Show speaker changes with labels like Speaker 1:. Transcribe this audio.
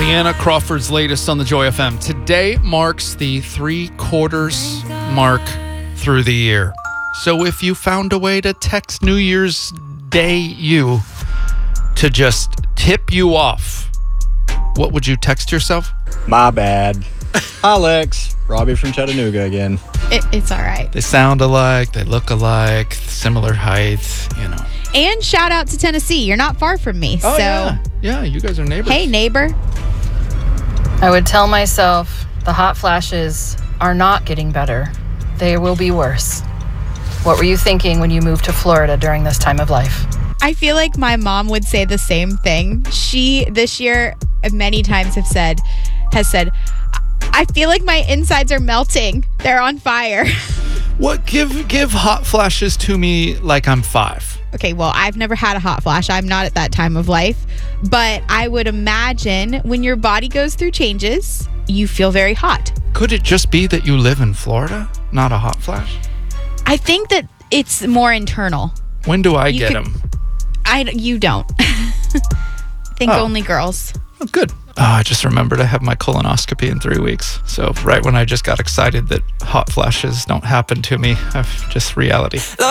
Speaker 1: Leanna Crawford's latest on the Joy FM. Today marks the 3/4 mark through the year. So if you found a way to text New Year's Day you to just tip you off, what would you text yourself?
Speaker 2: My bad. Alex, Robbie from Chattanooga again.
Speaker 3: It's all right.
Speaker 1: They sound alike, they look alike, similar height, you know.
Speaker 3: And shout out to Tennessee. You're not far from me.
Speaker 1: Oh,
Speaker 3: so
Speaker 1: yeah, you guys are neighbors.
Speaker 3: Hey, neighbor.
Speaker 4: I would tell myself the hot flashes are not getting better. They will be worse. What were you thinking when you moved to Florida during this time of life?
Speaker 3: I feel like my mom would say the same thing. She, this year, many times has said, I feel like my insides are melting. They're on fire.
Speaker 1: What? Give hot flashes to me like I'm 5.
Speaker 3: Okay, well, I've never had a hot flash. I'm not at that time of life. But I would imagine when your body goes through changes, you feel very hot.
Speaker 1: Could it just be that you live in Florida, not a hot flash?
Speaker 3: I think that it's more internal.
Speaker 1: When do I get them?
Speaker 3: You don't. I think only girls.
Speaker 1: Oh, good. I just remembered I have my colonoscopy in 3 weeks. So right when I just got excited that hot flashes don't happen to me, I've just reality.